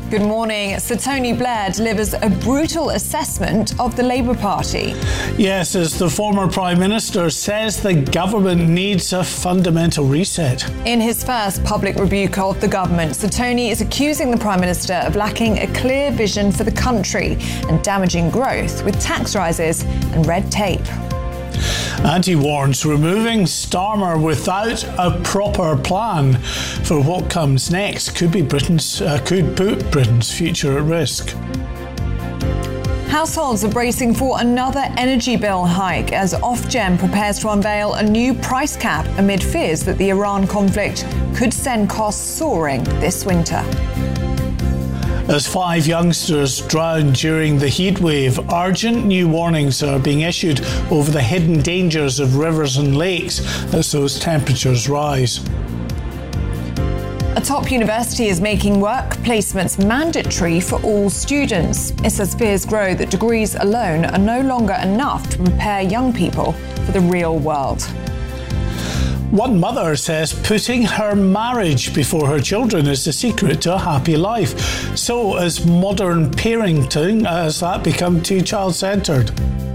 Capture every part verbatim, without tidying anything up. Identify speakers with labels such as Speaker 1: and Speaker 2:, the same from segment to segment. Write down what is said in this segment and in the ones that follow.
Speaker 1: Good morning. Sir Tony Blair delivers a brutal assessment of the Labour Party.
Speaker 2: Yes, as the former Prime Minister says the government needs a fundamental reset.
Speaker 1: In his first public rebuke of the government, Sir Tony is accusing the Prime Minister of lacking a clear vision for the country and damaging growth with tax rises and red tape.
Speaker 2: And he warns removing Starmer without a proper plan for what comes next could be Britain's uh, could put Britain's future at risk.
Speaker 1: Households are bracing for another energy bill hike as Ofgem prepares to unveil a new price cap amid fears that the Iran conflict could send costs soaring this winter.
Speaker 2: As five youngsters drowned during the heatwave, urgent new warnings are being issued over the hidden dangers of rivers and lakes as those temperatures rise.
Speaker 1: A top university is making work placements mandatory for all students. It says fears grow that degrees alone are no longer enough to prepare young people for the real world.
Speaker 2: One mother says putting her marriage before her children is the secret to a happy life. So has modern parenting, has that become too child-centred?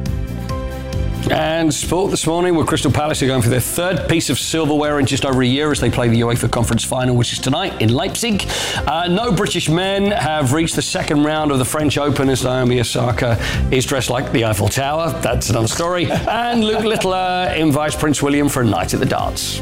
Speaker 3: And sport this morning, where Crystal Palace are going for their third piece of silverware in just over a year as they play the UEFA Conference Final, which is tonight in Leipzig. Uh, no British men have reached the second round of the French Open as Naomi Osaka is dressed like the Eiffel Tower. That's another story. And Luke Littler invites Prince William for a night at the darts.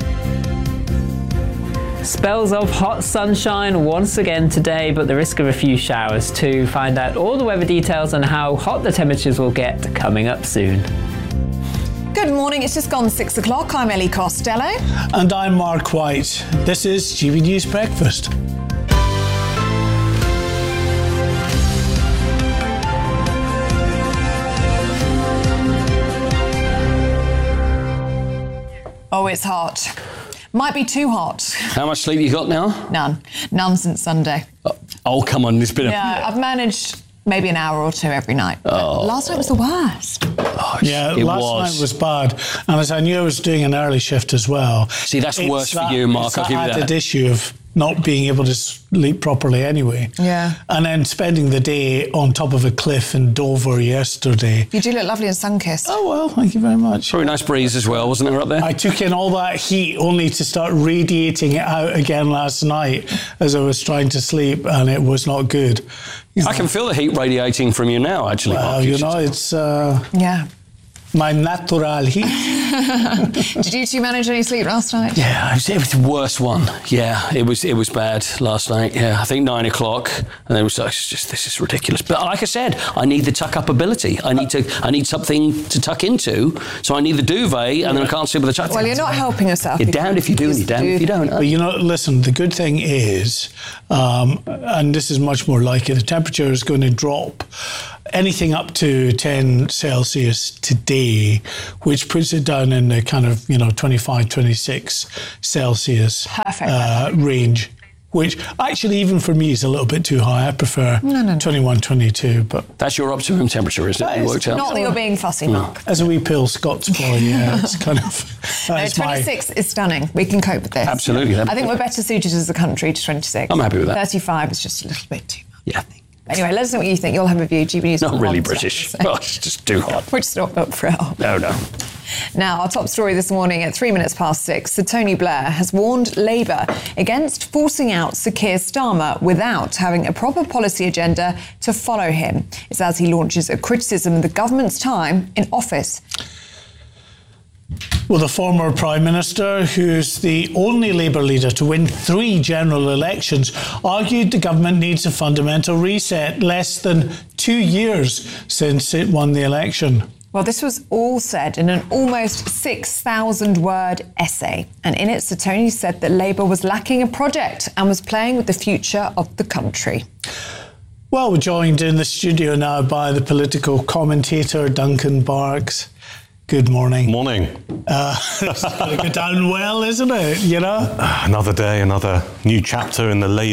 Speaker 4: Spells of hot sunshine once again today, but the risk of a few showers too. Find out all the weather details and how hot the temperatures will get coming up soon.
Speaker 1: Good morning, it's just gone six o'clock. I'm Ellie Costello.
Speaker 2: And I'm Mark White. This is G B News Breakfast.
Speaker 1: Oh, it's hot. Might be too hot.
Speaker 3: How much sleep you got now?
Speaker 1: None. None since Sunday.
Speaker 3: Oh, oh come on, there's been a...
Speaker 1: Yeah, I've managed maybe an hour or two every night. Oh. Last night was the worst.
Speaker 3: Oh,
Speaker 2: yeah,
Speaker 3: it
Speaker 2: last
Speaker 3: was.
Speaker 2: night was bad. And as I knew I was doing an early shift as well.
Speaker 3: See, that's
Speaker 2: it's
Speaker 3: worse
Speaker 2: that,
Speaker 3: for you, Mark. I'll
Speaker 2: that
Speaker 3: give you that.
Speaker 2: added issue of not being able to sleep properly anyway.
Speaker 1: Yeah.
Speaker 2: And then spending the day on top of a cliff in Dover yesterday.
Speaker 1: You do look lovely and sun-kissed.
Speaker 2: Oh, well, thank you very much.
Speaker 3: Probably a nice breeze as well, wasn't there, up there?
Speaker 2: I took in all that heat only to start radiating it out again last night as I was trying to sleep, and it was not good. You know,
Speaker 3: I can feel the heat radiating from you now, actually,
Speaker 2: well,
Speaker 3: Mark.
Speaker 2: you know, it's... Uh,
Speaker 1: yeah.
Speaker 2: My natural heat.
Speaker 1: Did you two manage any sleep last night?
Speaker 3: Yeah, it was, it was the worst one. Yeah, it was it was bad last night. Yeah, I think nine o'clock, and it was like, it's just this is ridiculous. But like I said, I need the tuck up ability. I need to I need something to tuck into. So I need the duvet, and then I can't sleep with the tuck.
Speaker 1: Well, you're not helping yourself.
Speaker 3: You're damned if you do, and you're damned if you don't.
Speaker 2: But you know, listen, the good thing is, um, and this is much more likely, the temperature is going to drop anything up to ten Celsius today, which puts it down in the kind of, you know, twenty-five, twenty-six Celsius uh, range, which actually even for me is a little bit too high. I prefer
Speaker 1: no, no, no.
Speaker 2: twenty-one, twenty-two. But
Speaker 3: that's your optimum temperature, isn't it? It worked out.
Speaker 1: Not that you're being fussy, Mark.
Speaker 2: As a wee pill Scots boy, yeah, it's kind of...
Speaker 1: No, twenty-six my... is stunning. We can cope with this.
Speaker 3: Absolutely.
Speaker 1: I think we're better suited as a country to twenty-six.
Speaker 3: I'm happy with that.
Speaker 1: thirty-five is just a little bit too much.
Speaker 3: Yeah.
Speaker 1: Anyway, let us know what you think. You'll have a view. G B News.
Speaker 3: Not really British. Oh, it's just too hot.
Speaker 1: We're just not up for it.
Speaker 3: No, no.
Speaker 1: Now, our top story this morning at three minutes past six. Sir Tony Blair has warned Labour against forcing out Sir Keir Starmer without having a proper policy agenda to follow him. It's as he launches a criticism of the government's time in office.
Speaker 2: Well, the former Prime Minister, who's the only Labour leader to win three general elections, argued the government needs a fundamental reset less than two years since it won the election.
Speaker 1: Well, this was all said in an almost six thousand word essay. And in it, Sir Tony said that Labour was lacking a project and was playing with the future of the country.
Speaker 2: Well, we're joined in the studio now by the political commentator Duncan Barks. Good morning.
Speaker 5: Morning.
Speaker 2: Uh, it's going to go down well, isn't it? You know?
Speaker 5: Another day, another new chapter in the Labour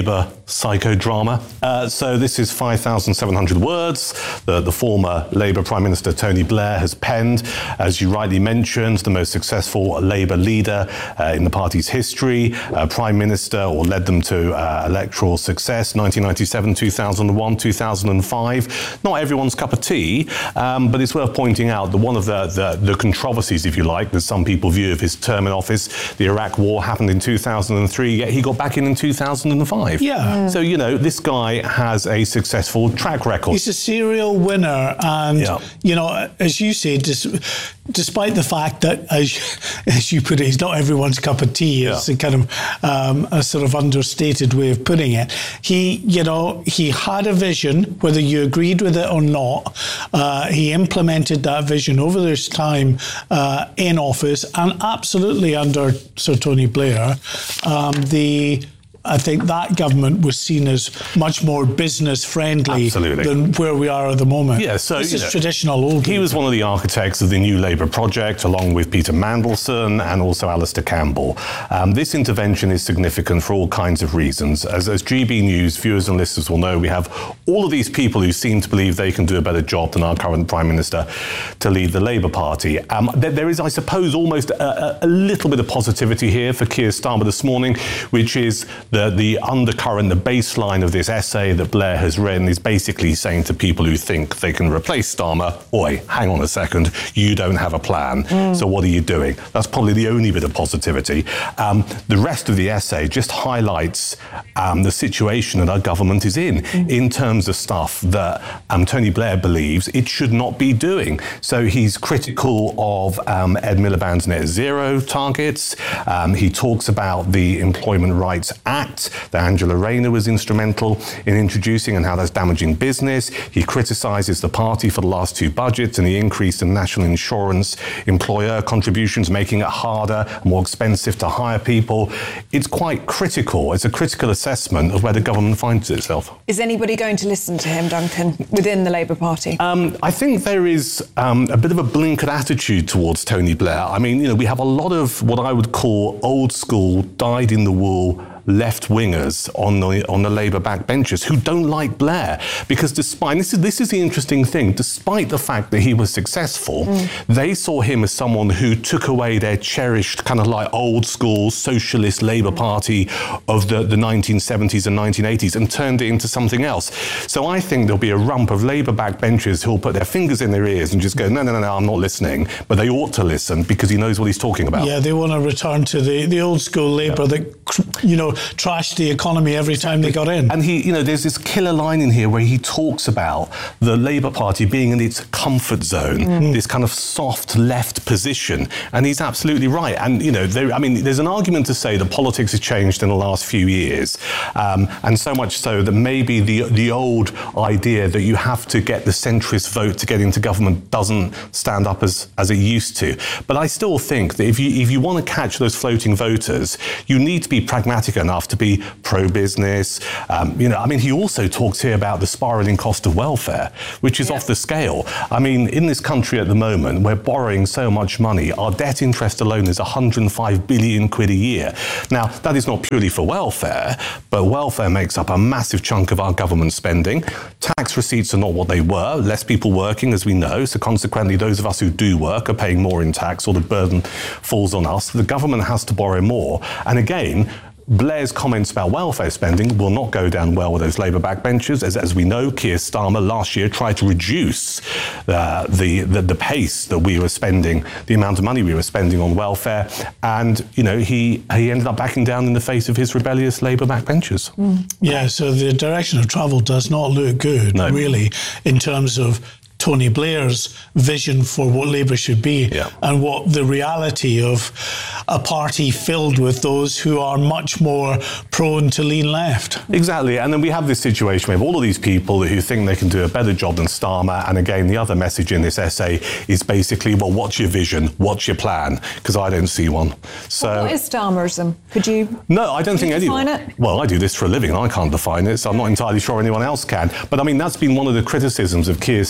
Speaker 5: psychodrama. Uh, so this is five thousand seven hundred words that the former Labour Prime Minister Tony Blair has penned. As you rightly mentioned, the most successful Labour leader uh, in the party's history, uh, Prime Minister, or led them to uh, electoral success, nineteen ninety-seven, two thousand one, two thousand five. Not everyone's cup of tea, um, but it's worth pointing out that one of the, the, the controversies, if you like, that some people view of his term in office, the Iraq War happened in two thousand three, yet he got back in in two thousand five.
Speaker 2: Yeah.
Speaker 5: Mm. So, you know, this guy has a successful track record.
Speaker 2: He's a serial winner, and,
Speaker 5: yeah.
Speaker 2: you know, as you say, dis- despite the fact that, as, as you put it, he's not everyone's cup of tea, yeah. it's a kind of um, a sort of understated way of putting it. He, you know, he had a vision, whether you agreed with it or not. Uh, he implemented that vision over his time uh, in office, and absolutely under Sir Tony Blair, um, the I think that government was seen as much more business friendly
Speaker 5: Absolutely.
Speaker 2: than where we are at the moment.
Speaker 5: Yeah, so
Speaker 2: this is
Speaker 5: know,
Speaker 2: traditional old.
Speaker 5: He
Speaker 2: Labour.
Speaker 5: was one of the architects of the New Labour project, along with Peter Mandelson and also Alistair Campbell. Um, this intervention is significant for all kinds of reasons. As, as G B News viewers and listeners will know, we have all of these people who seem to believe they can do a better job than our current Prime Minister to lead the Labour Party. Um, there, there is, I suppose, almost a, a little bit of positivity here for Keir Starmer this morning, which is the The, the undercurrent, the baseline of this essay that Blair has written is basically saying to people who think they can replace Starmer, oi, hang on a second, you don't have a plan, mm. so what are you doing? That's probably the only bit of positivity. Um, the rest of the essay just highlights um, the situation that our government is in, mm. in terms of stuff that um, Tony Blair believes it should not be doing. So he's critical of um, Ed Miliband's net zero targets. Um, he talks about the Employment Rights Act that Angela Rayner was instrumental in introducing and how that's damaging business. He criticises the party for the last two budgets and the increase in national insurance employer contributions, making it harder and more expensive to hire people. It's quite critical. It's a critical assessment of where the government finds itself.
Speaker 1: Is anybody going to listen to him, Duncan, within the Labour Party?
Speaker 5: Um, I think there is um, a bit of a blinkered attitude towards Tony Blair. I mean, you know, we have a lot of what I would call old school, dyed-in-the-wool left-wingers on the on the Labour backbenchers who don't like Blair, because despite this is this is the interesting thing, despite the fact that he was successful, mm. they saw him as someone who took away their cherished kind of like old school socialist Labour Party of the, the nineteen seventies and nineteen eighties and turned it into something else. So I think there'll be a rump of Labour backbenchers who'll put their fingers in their ears and just go, no, no, no, no, I'm not listening. But they ought to listen because he knows what he's talking about.
Speaker 2: Yeah, they want to return to the, the old school Labour yeah. that, you know, trashed the economy every time they got in.
Speaker 5: And he, you know, there's this killer line in here where he talks about the Labour Party being in its comfort zone, mm. this kind of soft left position. And he's absolutely right. And, you know, there, I mean, there's an argument to say that politics has changed in the last few years. Um, and so much so that maybe the the old idea that you have to get the centrist vote to get into government doesn't stand up as, as it used to. But I still think that if you, if you want to catch those floating voters, you need to be pragmatic enough to be pro-business. Um, you know, I mean, he also talks here about the spiralling cost of welfare, which is yeah. off the scale. I mean, in this country at the moment, we're borrowing so much money. Our debt interest alone is one hundred five billion quid a year. Now, that is not purely for welfare, but welfare makes up a massive chunk of our government spending. Tax receipts are not what they were. Less people working, as we know. So consequently, those of us who do work are paying more in tax, or the burden falls on us. The government has to borrow more. And again, Blair's comments about welfare spending will not go down well with those Labour backbenchers. As, as we know, Keir Starmer last year tried to reduce uh, the, the the pace that we were spending, the amount of money we were spending on welfare. And, you know, he, he ended up backing down in the face of his rebellious Labour backbenchers.
Speaker 2: Mm. Yeah, so the direction of travel does not look good, no. really, in terms of Tony Blair's vision for what Labour should be
Speaker 5: yeah.
Speaker 2: and what the reality of a party filled with those who are much more prone to lean left.
Speaker 5: Exactly. And then we have this situation with all of these people who think they can do a better job than Starmer. And again, the other message in this essay is basically, well, what's your vision? What's your plan? Because I don't see one. So
Speaker 1: well, what is Starmerism? Could you
Speaker 5: No, I don't
Speaker 1: think
Speaker 5: anyone.
Speaker 1: Define it?
Speaker 5: Well, I do this for a living and I can't define it, so I'm not entirely sure anyone else can. But I mean, that's been one of the criticisms of Keir Starmer since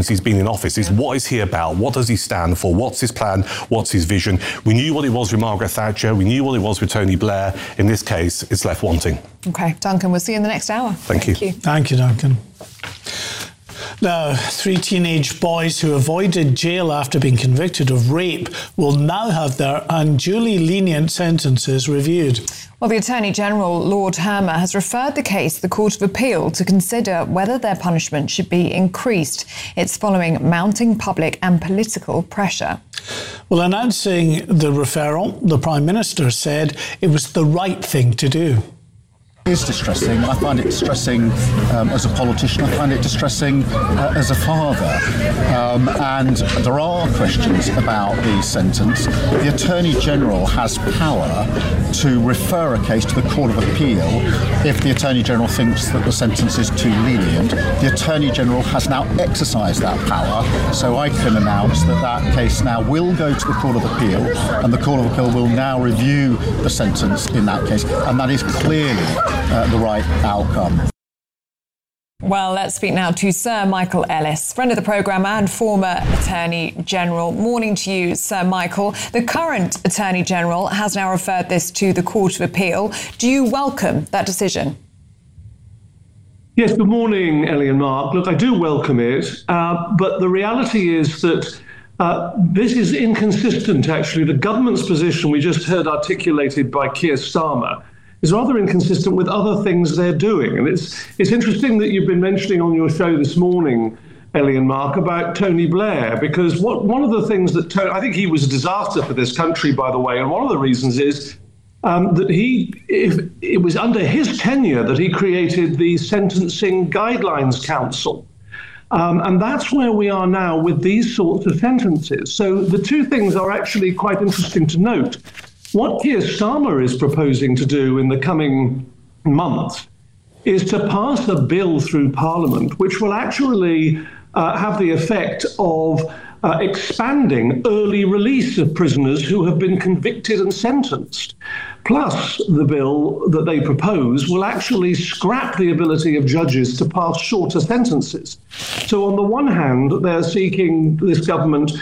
Speaker 5: since he's been in office is what is he about? What does he stand for? What's his plan? What's his vision? We knew what it was with Margaret Thatcher. We knew what it was with Tony Blair. In this case, it's left wanting.
Speaker 1: OK, Duncan, we'll see you in the next hour.
Speaker 5: Thank,
Speaker 1: Thank
Speaker 5: you.
Speaker 1: you.
Speaker 2: Thank you, Duncan. Now, three teenage boys who avoided jail after being convicted of rape will now have their unduly lenient sentences reviewed.
Speaker 1: Well, the Attorney-General, Lord Hermer, has referred the case to the Court of Appeal to consider whether their punishment should be increased. It's following mounting public and political pressure.
Speaker 2: Well, announcing the referral, the Prime Minister said it was the right thing to do.
Speaker 6: It is distressing. I find it distressing um, as a politician. I find it distressing uh, as a father. Um, and there are questions about the sentence. The Attorney General has power to refer a case to the Court of Appeal if the Attorney General thinks that the sentence is too lenient. The Attorney General has now exercised that power, so I can announce that that case now will go to the Court of Appeal, and the Court of Appeal will now review the sentence in that case, and that is clearly Uh, the right outcome.
Speaker 1: Well, let's speak now to Sir Michael Ellis, friend of the programme and former Attorney General. Morning to you, Sir Michael. The current Attorney General has now referred this to the Court of Appeal. Do you welcome that decision?
Speaker 7: Yes, good morning, Ellie and Mark. Look, I do welcome it, uh, but the reality is that uh, this is inconsistent, actually. The government's position we just heard articulated by Keir Starmer is rather inconsistent with other things they're doing. And it's it's interesting that you've been mentioning on your show this morning, Ellie and Mark, about Tony Blair, because what one of the things that Tony, I think he was a disaster for this country, by the way, and one of the reasons is um, that he, if, it was under his tenure that he created the Sentencing Guidelines Council. Um, and that's where we are now with these sorts of sentences. So the two things are actually quite interesting to note. What Keir Starmer is proposing to do in the coming months is to pass a bill through Parliament which will actually uh, have the effect of uh, expanding early release of prisoners who have been convicted and sentenced. Plus, the bill that they propose will actually scrap the ability of judges to pass shorter sentences. So on the one hand, they're seeking, this government,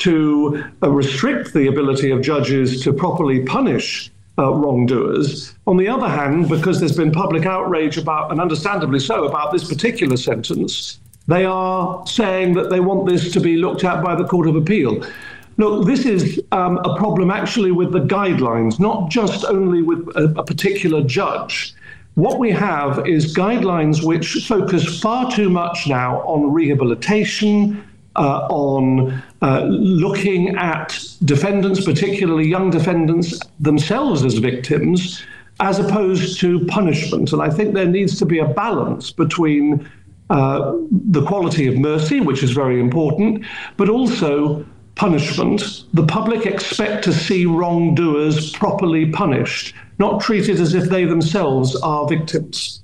Speaker 7: to uh, restrict the ability of judges to properly punish uh, wrongdoers. On the other hand, because there's been public outrage about, and understandably so, about this particular sentence, they are saying that they want this to be looked at by the Court of Appeal. Look, this is um, a problem actually with the guidelines, not just only with a, a particular judge. What we have is guidelines which focus far too much now on rehabilitation, uh, on uh, looking at defendants, particularly young defendants themselves as victims, as opposed to punishment. And I think there needs to be a balance between uh, the quality of mercy, which is very important, but also punishment. The public expect to see wrongdoers properly punished, not treated as if they themselves are victims.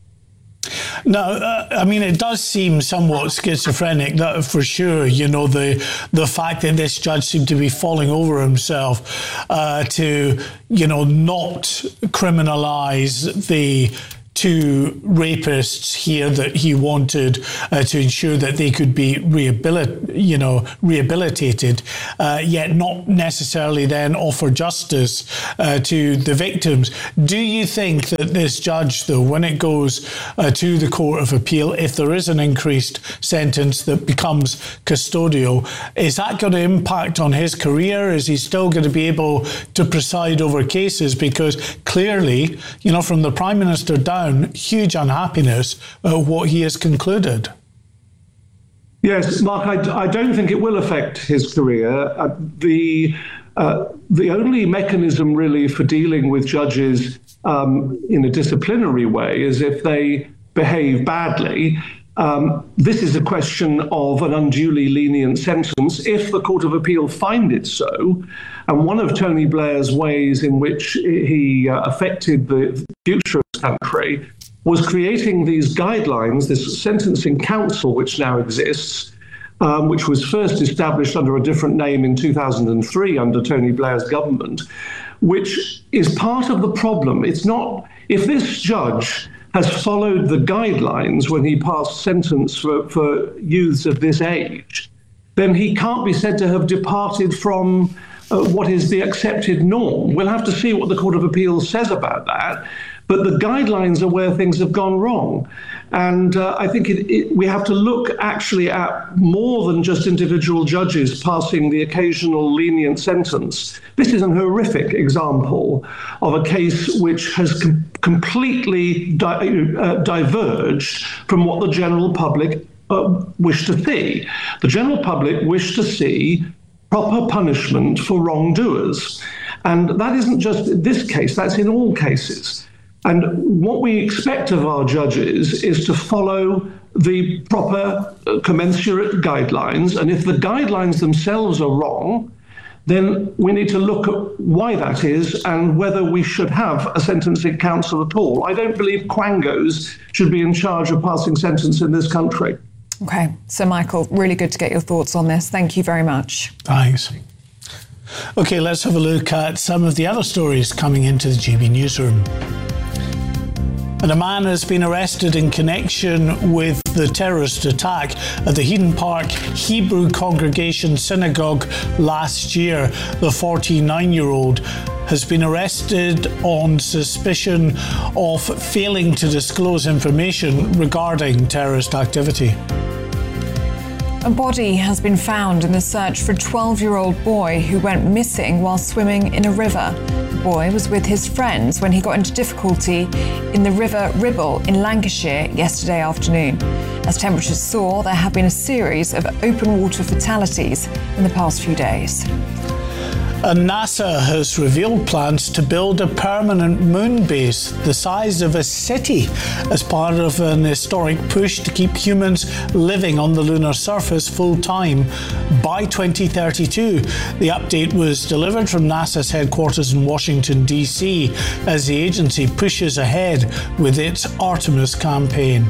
Speaker 2: Now, uh, I mean, it does seem somewhat schizophrenic, that for sure, you know, the the fact that this judge seemed to be falling over himself uh, to, you know, not criminalise the two rapists here that he wanted uh, to ensure that they could be rehabilit- you know, rehabilitated, uh, yet not necessarily then offer justice uh, to the victims. Do you think that this judge, though, when it goes uh, to the Court of Appeal, if there is an increased sentence that becomes custodial, is that going to impact on his career? Is he still going to be able to preside over cases? Because clearly, you know, from the Prime Minister down, huge unhappiness at what he has concluded.
Speaker 7: Yes, Mark, I, I don't think it will affect his career. Uh, the uh, the only mechanism really for dealing with judges um, in a disciplinary way is if they behave badly. Um, this is a question of an unduly lenient sentence if the Court of Appeal find it so. And one of Tony Blair's ways in which he uh, affected the future of this country was creating these guidelines, this sentencing council which now exists, um, which was first established under a different name in two thousand three under Tony Blair's government, which is part of the problem. It's not, if this judge has followed the guidelines when he passed sentence for, for youths of this age, then he can't be said to have departed from uh, what is the accepted norm. We'll have to see what the Court of Appeal says about that. But the guidelines are where things have gone wrong. And uh, I think it, it, we have to look actually at more than just individual judges passing the occasional lenient sentence. This is a horrific example of a case which has com- completely di- uh, diverged from what the general public uh, wish to see. The general public wish to see proper punishment for wrongdoers. And that isn't just this case, that's in all cases. And what we expect of our judges is to follow the proper uh, commensurate guidelines. And if the guidelines themselves are wrong, then we need to look at why that is and whether we should have a sentencing council at all. I don't believe quangos should be in charge of passing sentence in this country.
Speaker 1: OK, so Michael, really good to get your thoughts on this. Thank you very much.
Speaker 2: Thanks. OK, let's have a look at some of the other stories coming into the G B newsroom. And a man has been arrested in connection with the terrorist attack at the Heaton Park Hebrew Congregation Synagogue last year. The forty-nine-year-old has been arrested on suspicion of failing to disclose information regarding terrorist activity.
Speaker 1: A body has been found in the search for a twelve-year-old boy who went missing while swimming in a river. The boy was with his friends when he got into difficulty in the River Ribble in Lancashire yesterday afternoon. As temperatures soar, there have been a series of open water fatalities in the past few days.
Speaker 2: And NASA has revealed plans to build a permanent moon base the size of a city as part of an historic push to keep humans living on the lunar surface full-time by twenty thirty-two. The update was delivered from NASA's headquarters in Washington, D C as the agency pushes ahead with its Artemis campaign.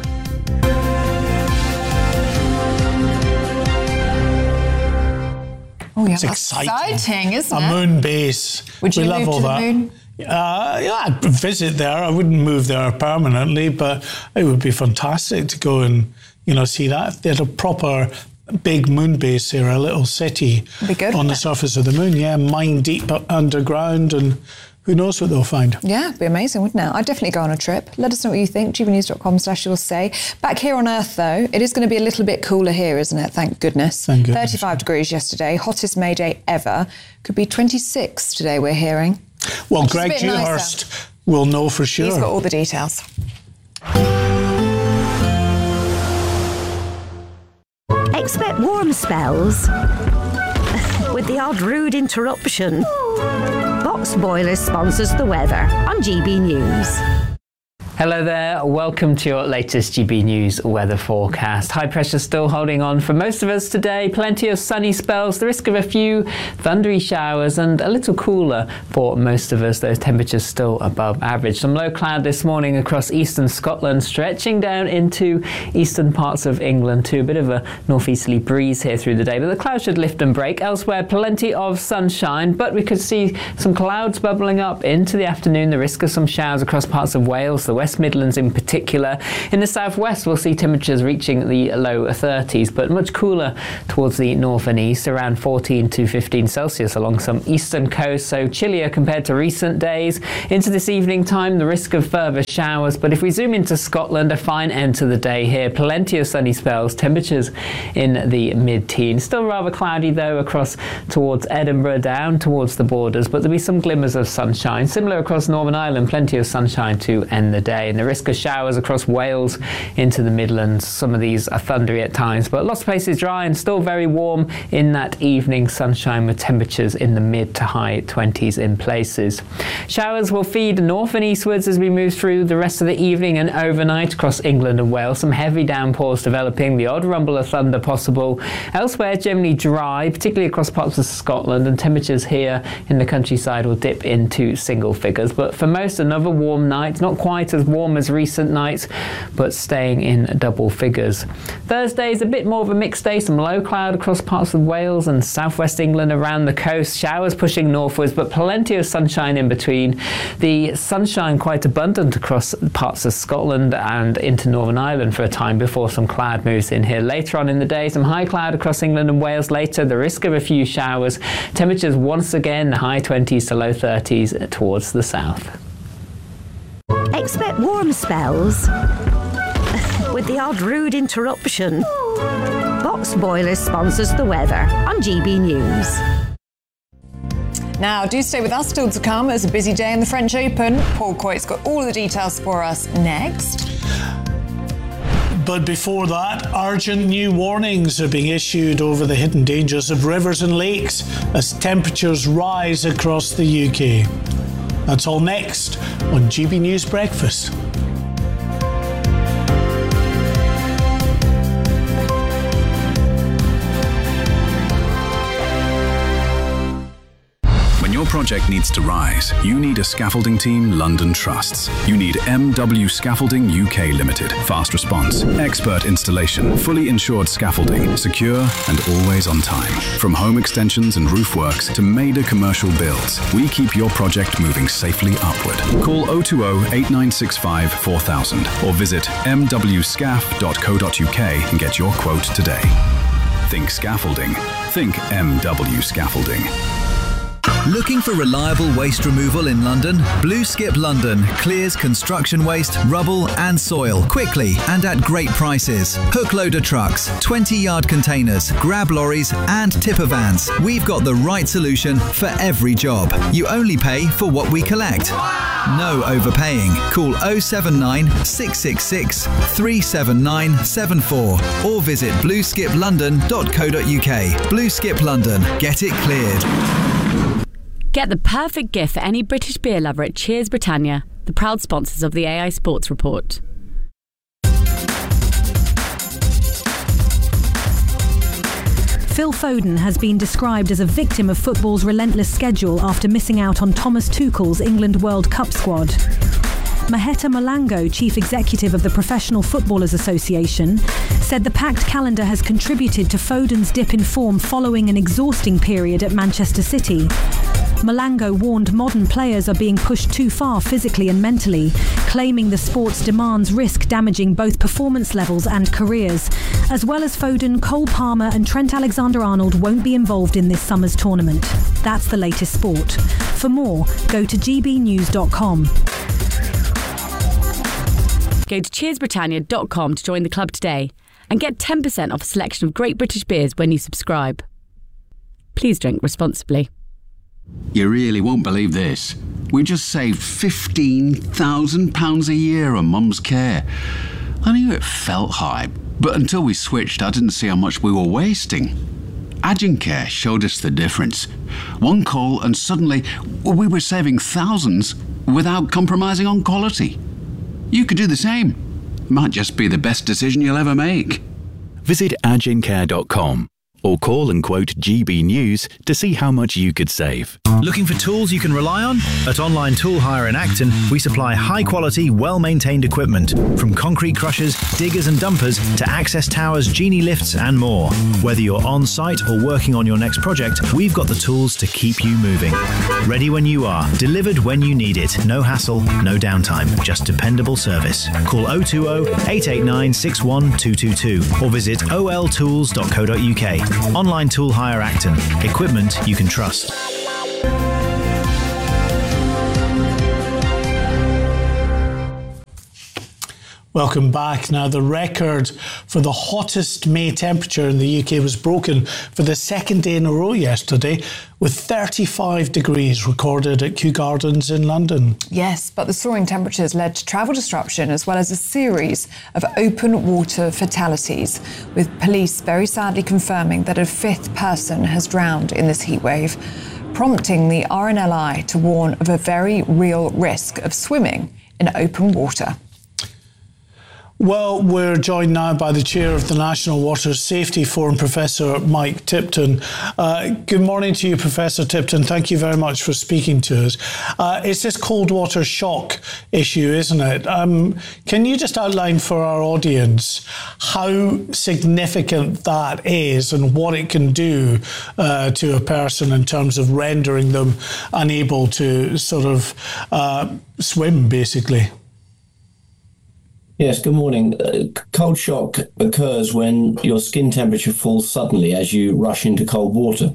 Speaker 1: Oh, yeah,
Speaker 2: it's
Speaker 1: that's
Speaker 2: exciting.
Speaker 1: exciting, isn't
Speaker 2: a
Speaker 1: it?
Speaker 2: A moon base.
Speaker 1: Would you
Speaker 2: we
Speaker 1: move
Speaker 2: love all
Speaker 1: to the
Speaker 2: that.
Speaker 1: moon?
Speaker 2: Uh, yeah, I'd visit there. I wouldn't move there permanently, but it would be fantastic to go and, you know, see that. If they had a proper big moon base there, a little city
Speaker 1: be good,
Speaker 2: on the surface of the moon. Yeah, mine deep underground, and who knows what they'll find.
Speaker 1: Yeah, it'd be amazing, wouldn't it? I'd definitely go on a trip. Let us know what you think. g b news dot com slash you'll say. Back here on Earth, though, it is going to be a little bit cooler here, isn't it? Thank goodness.
Speaker 2: Thank goodness.
Speaker 1: thirty-five degrees yesterday, hottest May Day ever. Could be twenty-six today, we're hearing.
Speaker 2: Well,
Speaker 1: Which
Speaker 2: Greg
Speaker 1: is a bit
Speaker 2: Dewhurst
Speaker 1: nicer.
Speaker 2: will know for sure.
Speaker 1: He's got all the details.
Speaker 8: Expect warm spells with the odd rude interruption. Box Boilers sponsors the weather on G B News.
Speaker 4: Hello there, welcome to your latest G B News weather forecast. High pressure still holding on for most of us today. Plenty of sunny spells, the risk of a few thundery showers and a little cooler for most of us. Those temperatures still above average. Some low cloud this morning across eastern Scotland, stretching down into eastern parts of England too. A bit of a northeasterly breeze here through the day, but the clouds should lift and break. Elsewhere, plenty of sunshine, but we could see some clouds bubbling up into the afternoon. The risk of some showers across parts of Wales, the West Midlands in particular. In the southwest, we'll see temperatures reaching the low thirties, but much cooler towards the north and east, around fourteen to fifteen Celsius along some eastern coast, so chillier compared to recent days. Into this evening time, the risk of further showers, but if we zoom into Scotland, a fine end to the day here. Plenty of sunny spells, temperatures in the mid-teens. Still rather cloudy though across towards Edinburgh, down towards the borders, but there'll be some glimmers of sunshine. Similar across Northern Ireland, plenty of sunshine to end the day. And the risk of showers across Wales into the Midlands. Some of these are thundery at times, but lots of places dry and still very warm in that evening sunshine with temperatures in the mid to high twenties in places. Showers will feed north and eastwards as we move through the rest of the evening and overnight across England and Wales. Some heavy downpours developing, the odd rumble of thunder possible. Elsewhere, generally dry, particularly across parts of Scotland, and temperatures here in the countryside will dip into single figures. But for most, another warm night, not quite as as warm as recent nights, but staying in double figures. Thursday is a bit more of a mixed day. Some low cloud across parts of Wales and southwest England around the coast. Showers pushing northwards, but plenty of sunshine in between. The sunshine quite abundant across parts of Scotland and into Northern Ireland for a time before some cloud moves in here. Later on in the day, some high cloud across England and Wales later. The risk of a few showers. Temperatures once again high twenties to low thirties towards the south.
Speaker 8: Expect warm spells with the odd rude interruption. Box Boilers sponsors the weather on G B News.
Speaker 1: Now, do stay with us still to come. It's a busy day in the French Open. Paul Coyte's got all the details for us next.
Speaker 2: But before that, urgent new warnings are being issued over the hidden dangers of rivers and lakes as temperatures rise across the U K. That's all next on G B News Breakfast.
Speaker 9: When your project needs to rise, you need a scaffolding team London trusts. You need M W Scaffolding U K Limited. Fast response, expert installation, fully insured scaffolding, secure and always on time. From home extensions and roof works to major commercial builds, we keep your project moving safely upward. Call oh two oh, eight nine six five, four thousand or visit m w scaff dot co dot u k and get your quote today. Think scaffolding. Think M W Scaffolding.
Speaker 10: Looking for reliable waste removal in London? Blue Skip London clears construction waste, rubble and soil quickly and at great prices. Hook loader trucks, twenty yard containers, grab lorries and tipper vans. We've got the right solution for every job. You only pay for what we collect. No overpaying. Call oh seven nine, six six six, three seven nine seven four or visit blue skip london dot co dot u k. Blue Skip London. Get it cleared.
Speaker 11: Get the perfect gift for any British beer lover at Cheers Britannia, the proud sponsors of the A I Sports Report.
Speaker 12: Phil Foden has been described as a victim of football's relentless schedule after missing out on Thomas Tuchel's England World Cup squad. Maheta Malango, chief executive of the Professional Footballers Association, said the packed calendar has contributed to Foden's dip in form following an exhausting period at Manchester City. Malango warned modern players are being pushed too far physically and mentally, claiming the sport's demands risk damaging both performance levels and careers. As well as Foden, Cole Palmer and Trent Alexander-Arnold won't be involved in this summer's tournament. That's the latest sport. For more, go to g b news dot com.
Speaker 11: Go to cheers britannia dot com to join the club today and get ten percent off a selection of great British beers when you subscribe. Please drink responsibly.
Speaker 13: You really won't believe this. We just saved fifteen thousand pounds a year on Mum's care. I knew it felt high, but until we switched, I didn't see how much we were wasting. Agincare showed us the difference. One call and suddenly we were saving thousands without compromising on quality. You could do the same. Might just be the best decision you'll ever make.
Speaker 14: Visit agincare dot com or call and quote G B News to see how much you could save.
Speaker 15: Looking for tools you can rely on? At Online Tool Hire in Acton, we supply high-quality, well-maintained equipment, from concrete crushers, diggers and dumpers to access towers, genie lifts and more. Whether you're on-site or working on your next project, we've got the tools to keep you moving. Ready when you are, delivered when you need it. No hassle, no downtime, just dependable service. Call oh two oh, eight eight nine, six one two two two or visit o l tools dot co dot u k. Online Tool Hire Acton. Equipment you can trust.
Speaker 2: Welcome back. Now, the record for the hottest May temperature in the U K was broken for the second day in a row yesterday, with thirty-five degrees recorded at Kew Gardens in London.
Speaker 1: Yes, but the soaring temperatures led to travel disruption as well as a series of open water fatalities, with police very sadly confirming that a fifth person has drowned in this heatwave, prompting the R N L I to warn of a very real risk of swimming in open water.
Speaker 2: Well, we're joined now by the chair of the National Water Safety Forum, Professor Mike Tipton. Uh, good morning to you, Professor Tipton. Thank you very much for speaking to us. Uh, it's this cold water shock issue, isn't it? Um, can you just outline for our audience how significant that is and what it can do uh, to a person in terms of rendering them unable to sort of uh, swim, basically?
Speaker 16: Yes, good morning. Uh, cold shock occurs when your skin temperature falls suddenly as you rush into cold water.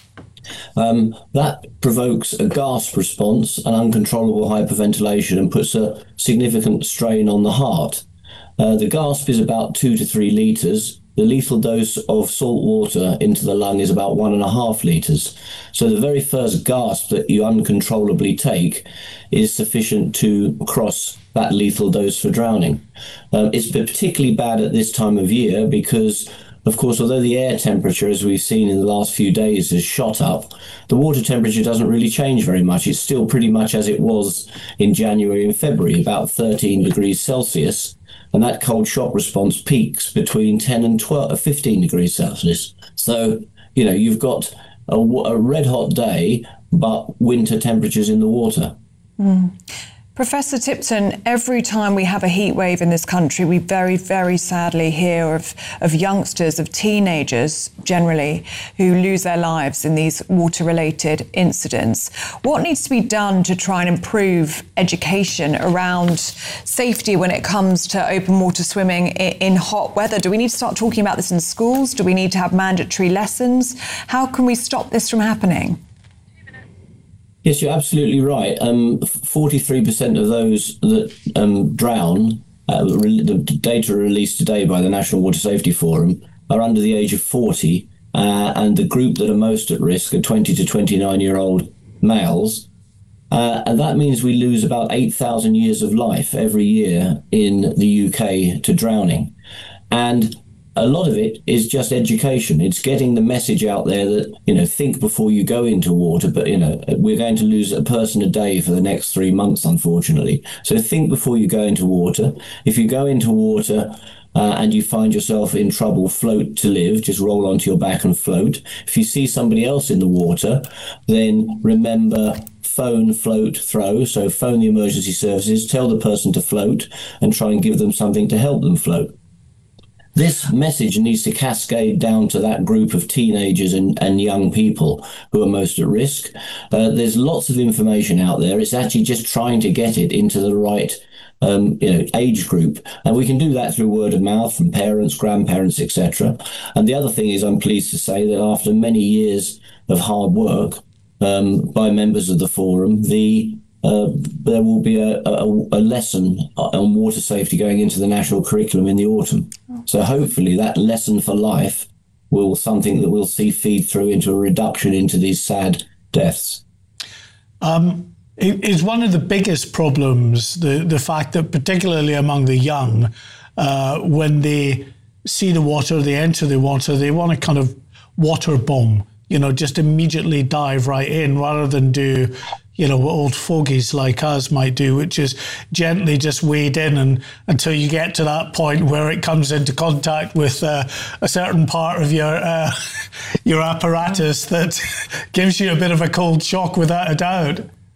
Speaker 16: Um, that provokes a gasp response, an uncontrollable hyperventilation, and puts a significant strain on the heart. Uh, the gasp is about two to three litres. The lethal dose of salt water into the lung is about one and a half litres. So the very first gasp that you uncontrollably take is sufficient to cross that lethal dose for drowning. Um, it's particularly bad at this time of year because, of course, although the air temperature, as we've seen in the last few days, has shot up, the water temperature doesn't really change very much. It's still pretty much as it was in January and February, about thirteen degrees Celsius. And that cold shock response peaks between ten and twelve, fifteen degrees Celsius. So, you know, you've got a, a red hot day, but winter temperatures in the water.
Speaker 1: Mm. Professor Tipton, every time we have a heat wave in this country, we very, very sadly hear of, of youngsters, of teenagers generally, who lose their lives in these water-related incidents. What needs to be done to try and improve education around safety when it comes to open water swimming in, in hot weather? Do we need to start talking about this in schools? Do we need to have mandatory lessons? How can we stop this from happening?
Speaker 16: Yes, you're absolutely right. Um, forty-three percent of those that um, drown, uh, re- the data released today by the National Water Safety Forum, are under the age of forty, uh, and the group that are most at risk are twenty to twenty-nine-year-old males. Uh, and that means we lose about eight thousand years of life every year in the U K to drowning. And a lot of it is just education. It's getting the message out there that, you know, think before you go into water. But, you know, we're going to lose a person a day for the next three months, unfortunately. So think before you go into water. If you go into water uh, and you find yourself in trouble, float to live. Just roll onto your back and float. If you see somebody else in the water, then remember phone, float, throw. So phone the emergency services, tell the person to float, and try and give them something to help them float. This message needs to cascade down to that group of teenagers and, and young people who are most at risk. Uh, there's lots of information out there. It's actually just trying to get it into the right um, you know, age group. And we can do that through word of mouth from parents, grandparents, et cetera. And the other thing is, I'm pleased to say that after many years of hard work um, by members of the forum, the Uh, there will be a, a, a lesson on water safety going into the national curriculum in the autumn. So hopefully that lesson for life will something that we'll see feed through into a reduction into these sad deaths.
Speaker 2: Um, it, it's one of the biggest problems, the, the fact that particularly among the young, uh, when they see the water, they enter the water, they want to kind of water bomb, you know, just immediately dive right in rather than do, you know, what old fogies like us might do, which is gently just wade in and until you get to that point where it comes into contact with uh, a certain part of your uh, your apparatus that gives you a bit of a cold shock without a doubt.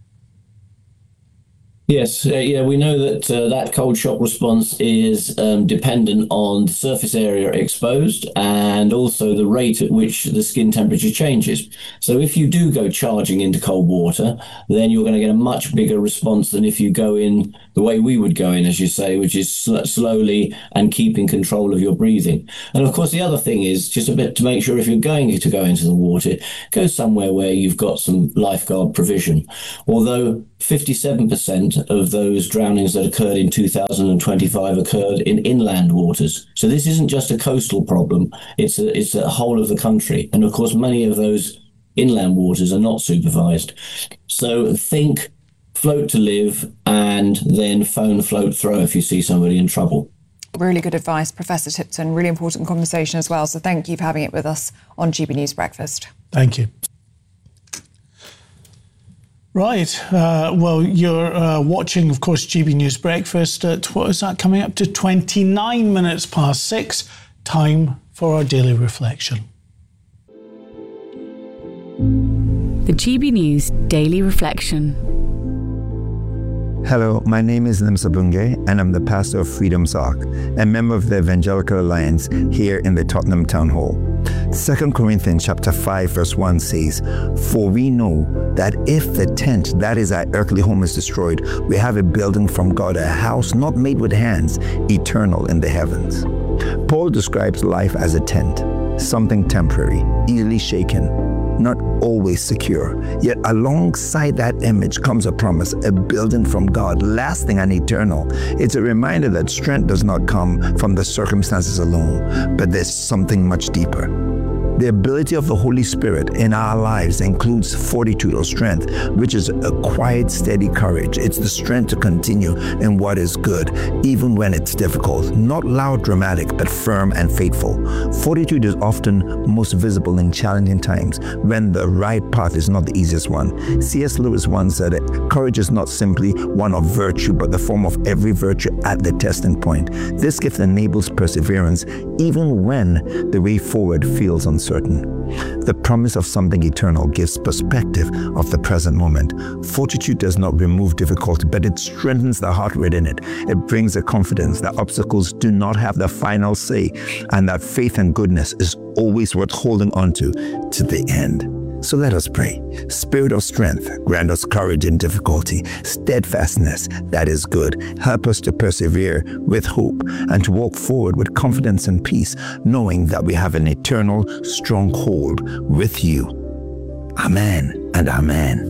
Speaker 16: Yes, uh, yeah, we know that uh, that cold shock response is um, dependent on the surface area exposed and also the rate at which the skin temperature changes. So if you do go charging into cold water, then you're going to get a much bigger response than if you go in the way we would go in, as you say, which is sl- slowly and keeping control of your breathing. And of course, the other thing is just a bit to make sure if you're going to go into the water, go somewhere where you've got some lifeguard provision. Although fifty-seven percent of those drownings that occurred in two thousand twenty-five occurred in inland waters. So this isn't just a coastal problem, it's a, it's a whole of the country. And of course, many of those inland waters are not supervised. So think float to live and then phone, float, throw if you see somebody in trouble.
Speaker 1: Really good advice, Professor Tipton. Really important conversation as well. So thank you for having it with us on G B News Breakfast.
Speaker 2: Thank you. Right. Uh, well, you're uh, watching, of course, G B News Breakfast at, what is that, coming up to twenty-nine minutes past six. Time for our daily reflection.
Speaker 11: The G B News Daily Reflection.
Speaker 17: Hello, my name is Nimsa Bungay, and I'm the pastor of Freedom's Ark, a member of the Evangelical Alliance here in the Tottenham Town Hall. Second Corinthians chapter five verse one says, "For we know that if the tent, that is our earthly home, is destroyed, we have a building from God, a house not made with hands, eternal in the heavens." Paul describes life as a tent, something temporary, easily shaken, not always secure. Yet alongside that image comes a promise, a building from God, lasting and eternal. It's a reminder that strength does not come from the circumstances alone, but there's something much deeper. The ability of the Holy Spirit in our lives includes fortitude or strength, which is a quiet, steady courage. It's the strength to continue in what is good, even when it's difficult. Not loud, dramatic, but firm and faithful. Fortitude is often most visible in challenging times, when the right path is not the easiest one. C S Lewis once said it, "Courage is not simply one of virtue, but the form of every virtue at the testing point." This gift enables perseverance, even when the way forward feels uncertain. The promise of something eternal gives perspective of the present moment. Fortitude does not remove difficulty, but it strengthens the heart within it. It brings a confidence that obstacles do not have the final say, and that faith and goodness is always worth holding on to to the end. So let us pray. Spirit of strength, grant us courage in difficulty, steadfastness that is good. Help us to persevere with hope and to walk forward with confidence and peace, knowing that we have an eternal stronghold with you. Amen and amen.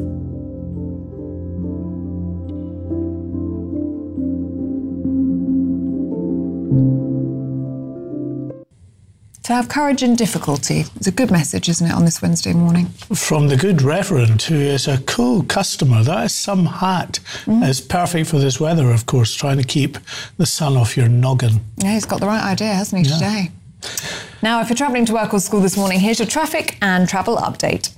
Speaker 1: To have courage in difficulty. It's a good message, isn't it, on this Wednesday morning?
Speaker 2: From the good Reverend, who is a cool customer. That is some hat. Mm. It's perfect for this weather, of course, trying to keep the sun off your noggin.
Speaker 1: Yeah, he's got the right idea, hasn't he, yeah. today? Now, if you're travelling to work or school this morning, here's your traffic and travel update.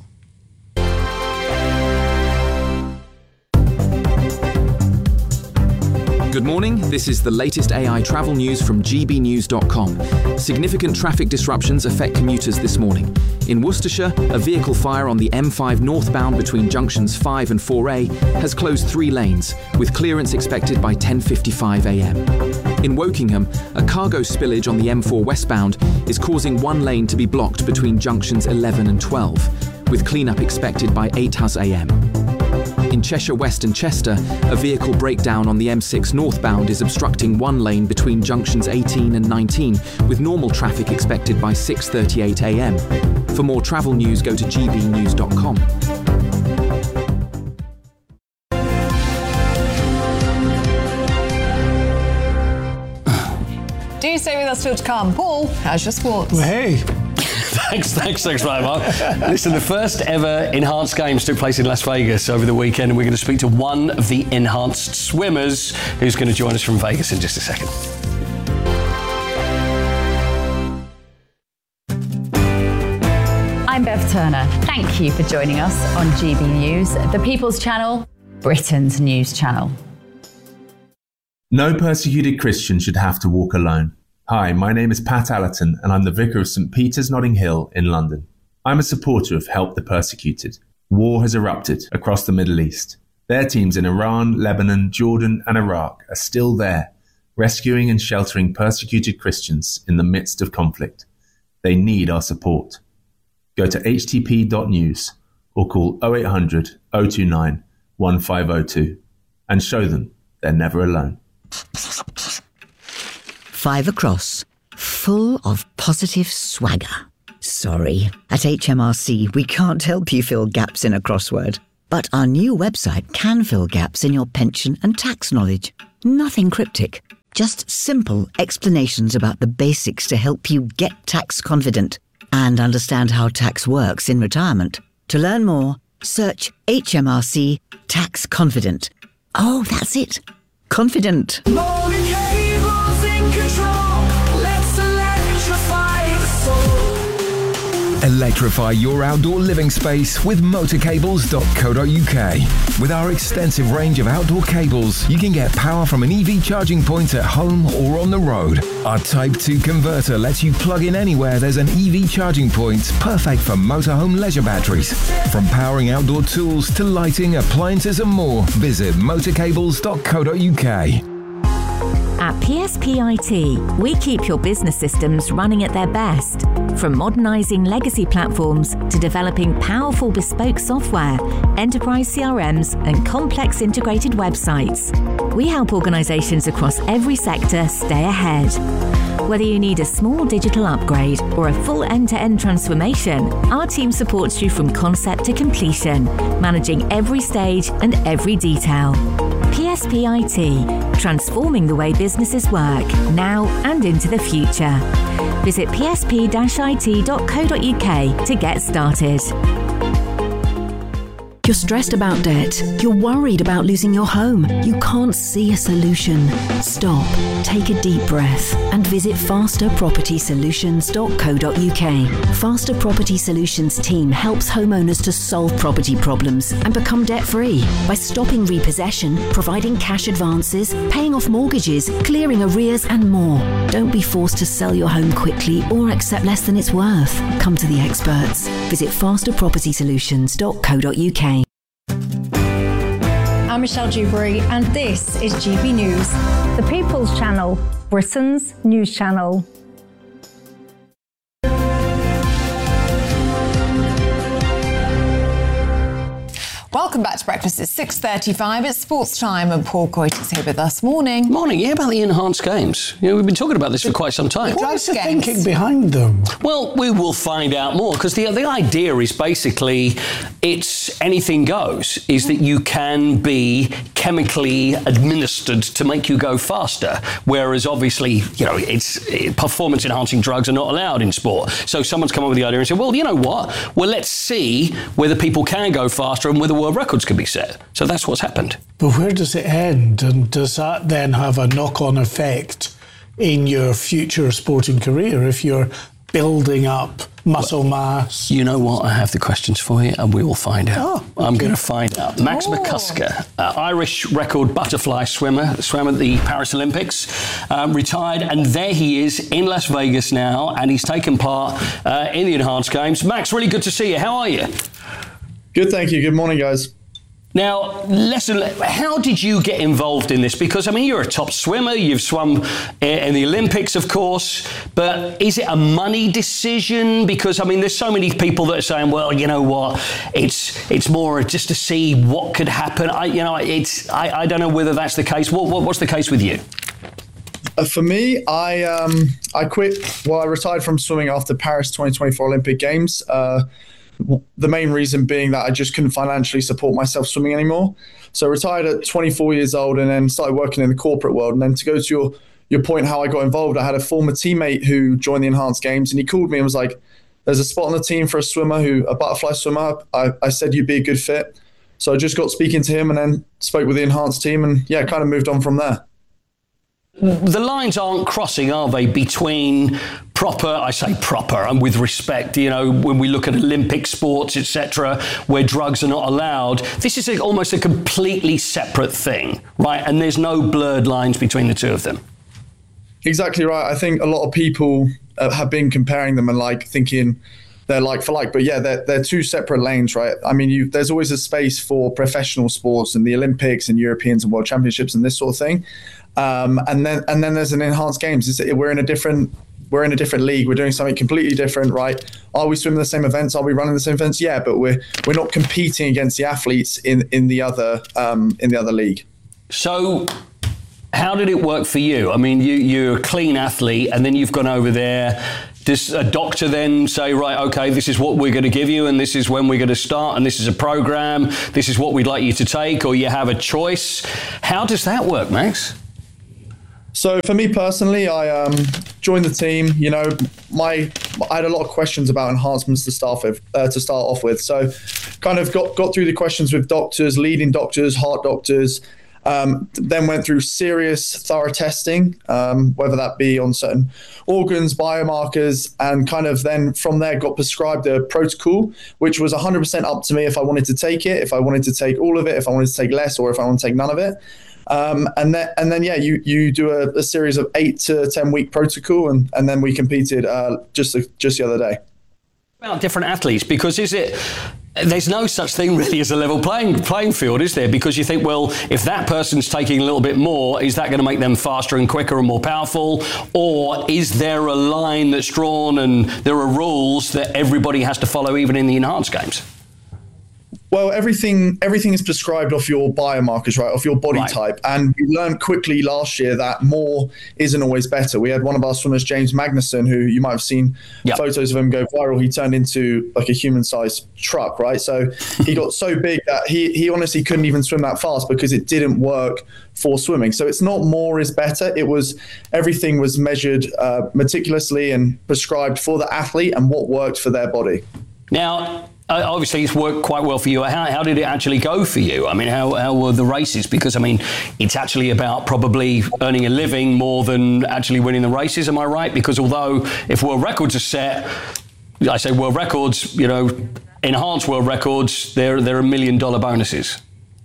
Speaker 18: Good morning, this is the latest A I travel news from G B news dot com. Significant traffic disruptions affect commuters this morning. In Worcestershire, a vehicle fire on the M five northbound between junctions five and four A has closed three lanes, with clearance expected by ten fifty-five a m. In Wokingham, a cargo spillage on the M four westbound is causing one lane to be blocked between junctions eleven and twelve, with cleanup expected by eight a m. In Cheshire West and Chester, a vehicle breakdown on the M six northbound is obstructing one lane between junctions eighteen and nineteen, with normal traffic expected by six thirty-eight a m. For more travel news, go to G B news dot com.
Speaker 1: Do stay with us still to come. Paul, how's your sports?
Speaker 2: Well, hey.
Speaker 3: Thanks, thanks, thanks, right, Mark. Listen, the first ever enhanced games took place in Las Vegas over the weekend, and we're going to speak to one of the enhanced swimmers who's going to join us from Vegas in just a second.
Speaker 19: I'm Bev Turner. Thank you for joining us on G B News, the People's Channel, Britain's news channel.
Speaker 20: No persecuted Christian should have to walk alone. Hi, my name is Pat Allerton, and I'm the Vicar of St Peter's Notting Hill in London. I'm a supporter of Help the Persecuted. War has erupted across the Middle East. Their teams in Iran, Lebanon, Jordan and Iraq are still there, rescuing and sheltering persecuted Christians in the midst of conflict. They need our support. Go to h t p dot news or call oh eight hundred, oh two nine, one five oh two and show them they're never alone.
Speaker 21: Five across, full of positive swagger. Sorry, at H M R C we can't help you fill gaps in a crossword. But our new website can fill gaps in your pension and tax knowledge. Nothing cryptic, just simple explanations about the basics to help you get tax confident and understand how tax works in retirement. To learn more, search H M R C Tax Confident. Oh, that's it. Confident.
Speaker 5: Electrify your outdoor living space with motor cables dot co dot uk. With our extensive range of outdoor cables, you can get power from an E V charging point at home or on the road. Our Type two converter lets you plug in anywhere there's an E V charging point, perfect for motorhome leisure batteries. From powering outdoor tools to lighting, appliances and more, visit motor cables dot co dot uk.
Speaker 22: At P S P I T, we keep your business systems running at their best. From modernising legacy platforms to developing powerful bespoke software, enterprise C R Ms and complex integrated websites, we help organisations across every sector stay ahead. Whether you need a small digital upgrade or a full end-to-end transformation, our team supports you from concept to completion, managing every stage and every detail. P S P I T, transforming the way businesses work, now and into the future. Visit p s p dash i t dot co dot u k to get started.
Speaker 23: You're stressed about debt. You're worried about losing your home. You can't see a solution. Stop, take a deep breath and visit faster property solutions dot co dot u k. Faster Property Solutions team helps homeowners to solve property problems and become debt-free by stopping repossession, providing cash advances, paying off mortgages, clearing arrears and more. Don't be forced to sell your home quickly or accept less than it's worth. Come to the experts. Visit faster property solutions dot co dot u k.
Speaker 24: I'm Michelle Dewberry and this is G B News. The People's Channel, Britain's news channel.
Speaker 1: Welcome back to breakfast. It's six thirty-five. It's sports time, and Paul Coit is here with us. Morning.
Speaker 3: Morning. Yeah, about the enhanced games. You know, we've been talking about this for quite some time.
Speaker 2: What is the thinking behind them?
Speaker 3: Well, we will find out more, because the the idea is basically it's anything goes. Is that you can be chemically administered to make you go faster, whereas obviously, you know, it's it, performance enhancing drugs are not allowed in sport. So someone's come up with the idea and said, well, you know what? Well, let's see whether people can go faster and whether world records can be set. So that's what's happened.
Speaker 2: But where does it end? And does that then have a knock-on effect in your future sporting career if you're building up muscle well, mass?
Speaker 3: You know what? I have the questions for you, and we will find out.
Speaker 2: Oh, okay.
Speaker 3: I'm going to find out. Max oh. McCusker, uh, Irish record butterfly swimmer, swam at the Paris Olympics, um, retired, and there he is in Las Vegas now, and he's taken part uh, in the enhanced games. Max, really good to see you. How are you?
Speaker 25: Good, thank you. Good morning, guys.
Speaker 3: Now, listen, how did you get involved in this? Because, I mean, you're a top swimmer. You've swum in the Olympics, of course. But is it a money decision? Because, I mean, there's so many people that are saying, well, you know what, it's it's more just to see what could happen. I, you know, it's I, I don't know whether that's the case. What, what what's the case with you?
Speaker 25: Uh, for me, I um I quit. Well, I retired from swimming after Paris twenty twenty-four Olympic Games. Uh, The main reason being that I just couldn't financially support myself swimming anymore. So I retired at twenty-four years old and then started working in the corporate world. And then to go to your, your point, how I got involved, I had a former teammate who joined the enhanced games, and he called me and was like, there's a spot on the team for a swimmer, who a butterfly swimmer. I, I said you'd be a good fit. So I just got speaking to him and then spoke with the enhanced team, and yeah, kind of moved on from there.
Speaker 3: The lines aren't crossing, are they, between proper, I say proper, and with respect, you know, when we look at Olympic sports, et cetera, where drugs are not allowed, this is a, almost a completely separate thing, right? And there's no blurred lines between the two of them.
Speaker 25: Exactly right. I think a lot of people uh, have been comparing them and like thinking they're like for like, but yeah, they're, they're two separate lanes, right? I mean, you, there's always a space for professional sports and the Olympics and Europeans and World Championships and this sort of thing. Um, and then and then there's an enhanced games. It's, we're in a different we're in a different league. We're doing something completely different, right? Are we swimming the same events? Are we running the same events? Yeah, but we're we're not competing against the athletes in in the other um, in the other league.
Speaker 3: So, how did it work for you? I mean, you you're a clean athlete, and then you've gone over there. Does a doctor then say, right, okay, this is what we're going to give you, and this is when we're going to start, and this is a program, this is what we'd like you to take, or you have a choice? How does that work, Max?
Speaker 25: So for me personally, I um, joined the team. You know, my I had a lot of questions about enhancements to start with. Uh, to start off with, so kind of got got through the questions with doctors, leading doctors, heart doctors, Um, then went through serious, thorough testing, um, whether that be on certain organs, biomarkers, and kind of then from there got prescribed a protocol, which was one hundred percent up to me if I wanted to take it, if I wanted to take all of it, if I wanted to take less, or if I want to take none of it. Um, and then, and then, yeah, you you do a, a series of eight to ten week protocol, and, and then we competed uh, just just the other day.
Speaker 3: About different athletes, because is it? There's no such thing really as a level playing playing field, is there? Because you think, well, if that person's taking a little bit more, is that going to make them faster and quicker and more powerful? Or is there a line that's drawn and there are rules that everybody has to follow even in the enhanced games?
Speaker 25: Well, everything everything is prescribed off your biomarkers, right, off your body right. type. And we learned quickly last year that more isn't always better. We had one of our swimmers, James Magnuson, who you might have seen yep. photos of him go viral. He turned into like a human-sized truck, right? So he got so big that he, he honestly couldn't even swim that fast because it didn't work for swimming. So it's not more is better. It was everything was measured uh, meticulously and prescribed for the athlete and what worked for their body.
Speaker 3: Now, Uh, obviously, it's worked quite well for you. How, how did it actually go for you? I mean, how, how were the races? Because, I mean, it's actually about probably earning a living more than actually winning the races. Am I right? Because although if world records are set, I say world records, you know, enhanced world records, they're, they're a million dollar bonuses.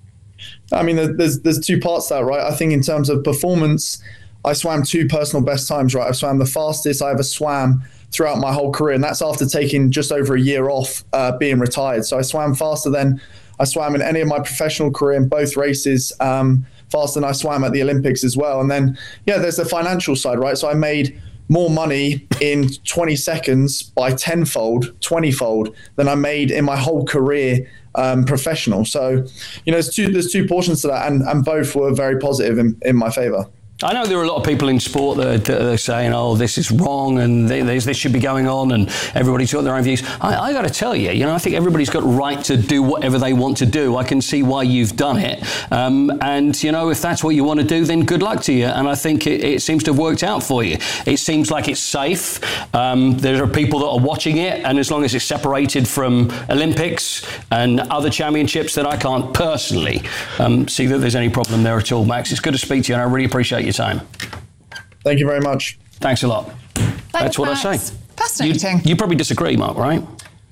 Speaker 25: I mean, there's, there's two parts to that, right? I think in terms of performance, I swam two personal best times, right? I've swam the fastest I ever swam throughout my whole career, and that's after taking just over a year off uh, being retired. So I swam faster than I swam in any of my professional career in both races, um, faster than I swam at the Olympics as well. And then, yeah, there's the financial side, right? So I made more money in twenty seconds by tenfold, twenty-fold than I made in my whole career um, professional. So, you know, there's two, there's two portions to that, and, and both were very positive in, in my favor.
Speaker 3: I know there are a lot of people in sport that are, that are saying, oh, this is wrong and this, this should be going on, and everybody's got their own views. I, I got to tell you, you know, I think everybody's got a right to do whatever they want to do. I can see why you've done it. Um, and, you know, if that's what you want to do, then good luck to you. And I think it, it seems to have worked out for you. It seems like it's safe. Um, there are people that are watching it. And as long as it's separated from Olympics and other championships, then I can't personally um, see that there's any problem there at all. Max, it's good to speak to you, and I really appreciate your time.
Speaker 25: Thank you very much.
Speaker 3: Thanks a lot.
Speaker 1: Thanks,
Speaker 3: That's what
Speaker 1: Max.
Speaker 3: I say.
Speaker 1: Fascinating.
Speaker 3: You, you probably disagree, Mark, right?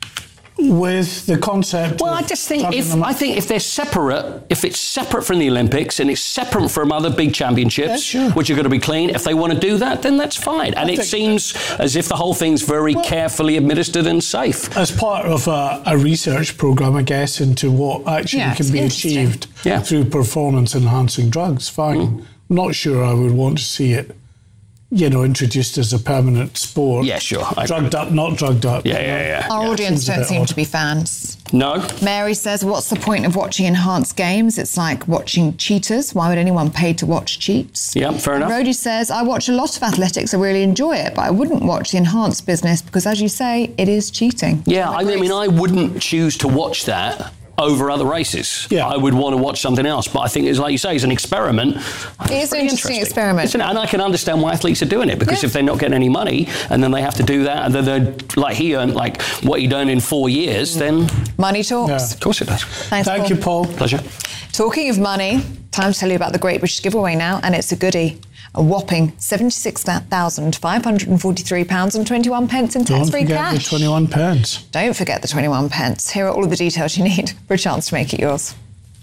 Speaker 2: With the concept.
Speaker 3: Well, I just think if I think if they're separate, if it's separate from the Olympics and it's separate from other big championships,
Speaker 2: yeah, sure.
Speaker 3: which are going to be clean, if they want to do that, then that's fine. And I it seems as if the whole thing's very well, carefully administered and safe.
Speaker 2: As part of a, a research program, I guess, into what actually
Speaker 1: yeah,
Speaker 2: can be achieved
Speaker 3: yeah.
Speaker 2: through performance-enhancing drugs, fine. Mm. I'm not sure I would want to see it, you know, introduced as a permanent sport.
Speaker 3: Yeah, sure. I
Speaker 2: drugged up, not drugged up.
Speaker 3: Yeah, yeah, yeah.
Speaker 1: Our
Speaker 3: yeah.
Speaker 1: audience don't seem
Speaker 2: odd.
Speaker 1: to be fans.
Speaker 3: No.
Speaker 1: Mary says, what's the point of watching enhanced games? It's like watching cheaters. Why would anyone pay to watch cheats?
Speaker 3: Yeah, fair enough.
Speaker 1: Rhodey says, I watch a lot of athletics. I really enjoy it, but I wouldn't watch the enhanced business because, as you say, it is cheating.
Speaker 3: Yeah, I mean, I wouldn't choose to watch that over other races.
Speaker 2: Yeah.
Speaker 3: I would want to watch something else. But I think, it's like you say, it's an experiment.
Speaker 1: It is an interesting experiment.
Speaker 3: Isn't it? And I can understand why athletes are doing it, because yeah. if they're not getting any money and then they have to do that, and then they're like he earned like what he done in four years, then
Speaker 1: money talks.
Speaker 3: Yeah. Of course it does.
Speaker 1: Thanks,
Speaker 2: Thank
Speaker 1: Paul.
Speaker 2: you, Paul.
Speaker 3: Pleasure.
Speaker 1: Talking of money, time to tell you about the Great British Giveaway now, and it's a goodie. A whopping seventy-six thousand five hundred forty-three pounds and twenty-one pence in tax-free cash.
Speaker 2: Don't forget the twenty-one pence.
Speaker 1: Don't forget the twenty-one pence. Here are all of the details you need for a chance to make it yours.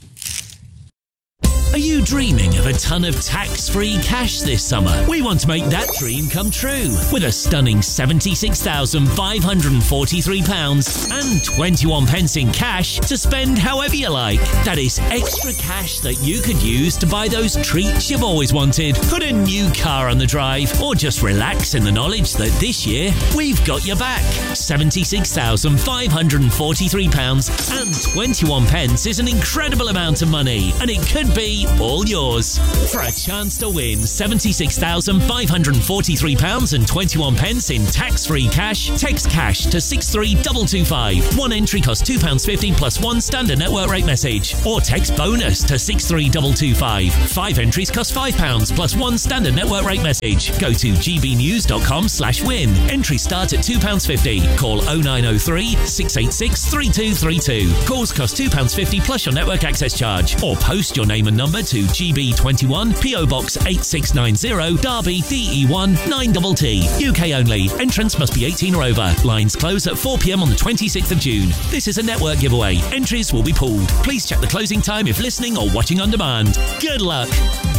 Speaker 4: Are you dreaming of a ton of tax-free cash this summer? We want to make that dream come true with a stunning seventy-six thousand five hundred forty-three pounds and twenty-one pence in cash to spend however you like. That is extra cash that you could use to buy those treats you've always wanted, put a new car on the drive, or just relax in the knowledge that this year we've got your back. seventy-six thousand five hundred forty-three pounds and twenty-one pence is an incredible amount of money, and it could be all yours. For a chance to win seventy-six thousand five hundred forty-three pounds and twenty-one pence in tax-free cash, text cash to six three two two five. One entry costs two pounds fifty plus one standard network rate message. Or text bonus to six three two two five. Five entries cost five pounds plus one standard network rate message. Go to gbnews.com slash win. Entries start at two pounds fifty. Call oh nine oh three, six eight six, three two three two. Calls cost two pounds fifty plus your network access charge. Or post your name and number number to G B twenty-one, P O Box eight six nine zero, Derby, D E one nine T T. U K only. Entrance must be eighteen or over. Lines close at four p m on the twenty-sixth of June. This is a network giveaway. Entries will be pulled. Please check the closing time if listening or watching on demand. Good luck.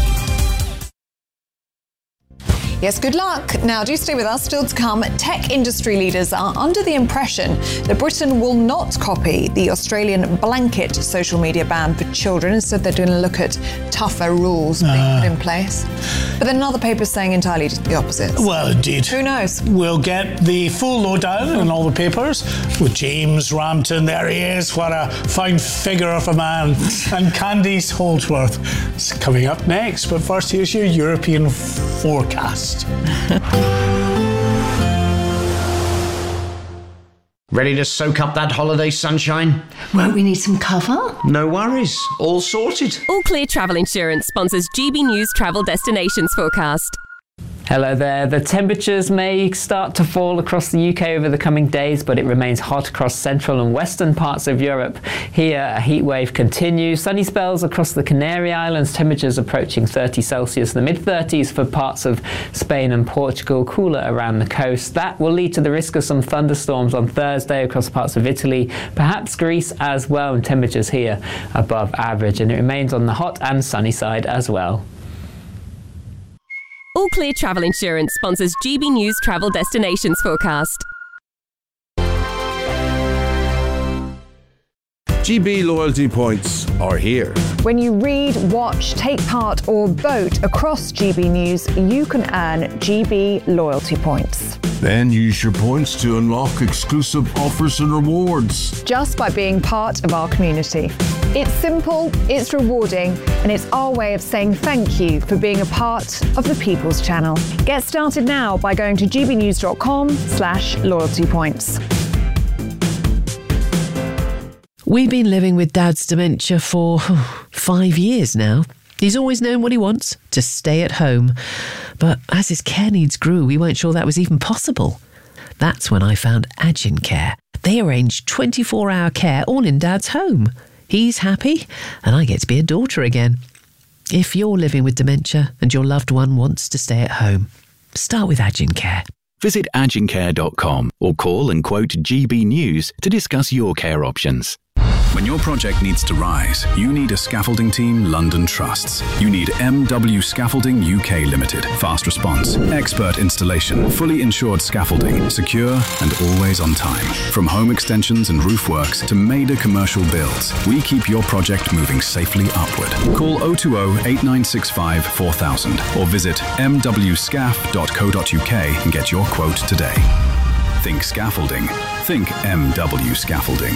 Speaker 1: Yes, good luck. Now, do stay with us. Still to come, tech industry leaders are under the impression that Britain will not copy the Australian blanket social media ban for children. Instead, they're going to look at tougher rules being uh, put in place. But then another paper is saying entirely the opposite.
Speaker 2: Well, indeed.
Speaker 1: Who knows?
Speaker 2: We'll get the full lowdown in all the papers with James Rampton. There he is. What a fine figure of a man. And Candice Holdsworth. It's coming up next. But first, here's your European forecast.
Speaker 6: Ready to soak up that holiday sunshine?
Speaker 7: Won't we need some cover?
Speaker 6: No worries, all sorted.
Speaker 8: All Clear Travel Insurance sponsors G B News Travel Destinations Forecast.
Speaker 9: Hello there. The temperatures may start to fall across the U K over the coming days, but it remains hot across central and western parts of Europe. Here, a heat wave continues. Sunny spells across the Canary Islands, temperatures approaching thirty Celsius, the mid thirties for parts of Spain and Portugal, cooler around the coast. That will lead to the risk of some thunderstorms on Thursday across parts of Italy, perhaps Greece as well, and temperatures here above average. And it remains on the hot and sunny side as well.
Speaker 8: All Clear Travel Insurance sponsors G B News Travel Destinations Forecast.
Speaker 10: G B loyalty points are here.
Speaker 1: When you read, watch, take part or vote across G B News, you can earn G B loyalty points.
Speaker 10: Then use your points to unlock exclusive offers and rewards.
Speaker 1: Just by being part of our community. It's simple, it's rewarding, and it's our way of saying thank you for being a part of the People's Channel. Get started now by going to gbnews.com slash loyalty points.
Speaker 26: We've been living with Dad's dementia for oh, five years now. He's always known what he wants, to stay at home. But as his care needs grew, we weren't sure that was even possible. That's when I found Agincare. They arrange twenty-four hour care all in Dad's home. He's happy, and I get to be a daughter again. If you're living with dementia and your loved one wants to stay at home, start with Agincare.
Speaker 14: Visit agincare dot com or call and quote G B News to discuss your care options.
Speaker 27: When your project needs to rise, you need a scaffolding team London trusts. You need M W Scaffolding U K Limited. Fast response, expert installation, fully insured scaffolding, secure and always on time. From home extensions and roof works to major commercial builds, we keep your project moving safely upward. Call oh two oh, eight nine six five, four thousand or visit m w scaff dot co dot u k and get your quote today. Think scaffolding. Think M W Scaffolding.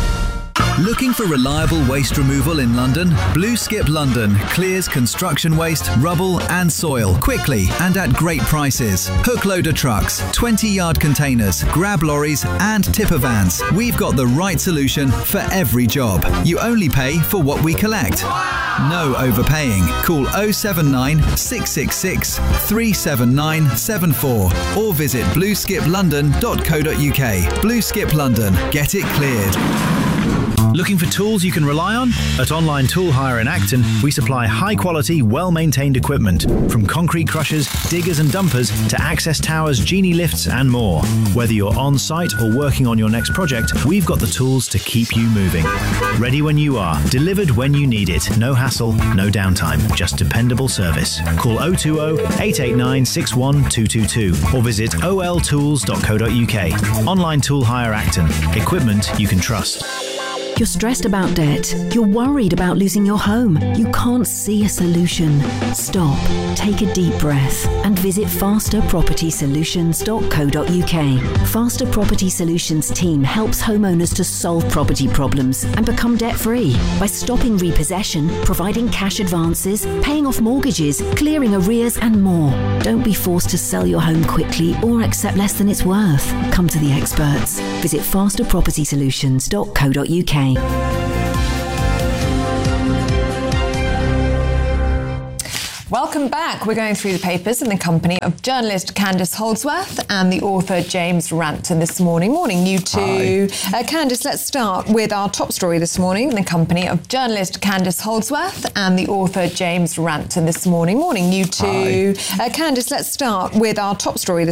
Speaker 28: Looking for reliable waste removal in London? Blue Skip London clears construction waste, rubble and soil quickly and at great prices. Hook loader trucks, twenty yard containers, grab lorries and tipper vans. We've got the right solution for every job. You only pay for what we collect. No overpaying. Call oh seven nine, six six six, three seven nine seven four or visit blue skip london dot co dot u k. Blue Skip London. Get it cleared.
Speaker 15: Looking for tools you can rely on? At Online Tool Hire in Acton, we supply high-quality, well-maintained equipment, from concrete crushers, diggers and dumpers to access towers, genie lifts and more. Whether you're on-site or working on your next project, we've got the tools to keep you moving. Ready when you are, delivered when you need it. No hassle, no downtime, just dependable service. Call oh two oh, eight eight nine, six one two two two or visit o l tools dot co dot u k. Online Tool Hire Acton. Equipment you can trust.
Speaker 23: You're stressed about debt. You're worried about losing your home. You can't see a solution. Stop, take a deep breath and visit faster property solutions dot co dot u k. Faster Property Solutions team helps homeowners to solve property problems and become debt-free by stopping repossession, providing cash advances, paying off mortgages, clearing arrears and more. Don't be forced to sell your home quickly or accept less than it's worth. Come to the experts. Visit faster property solutions dot co dot u k.
Speaker 1: Welcome Welcome back. We're going through the papers in the company of journalist Candice Holdsworth and the author James Rampton this morning. Morning, you two. Uh, Candice, let's start with our top story this morning in the company of journalist Candice Holdsworth and the author James Rampton this morning. Morning, you two. Uh, Candice, let's start with our top story this